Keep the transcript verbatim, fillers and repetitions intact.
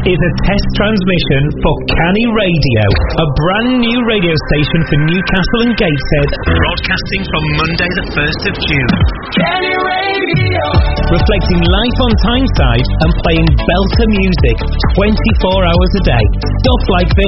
is a test transmission for Canny Radio, a brand new radio station for Newcastle and Gateshead, broadcasting from Monday the first of June. Canny Radio! Reflecting life on Tyneside and playing belter music twenty-four hours a day. Stuff like this.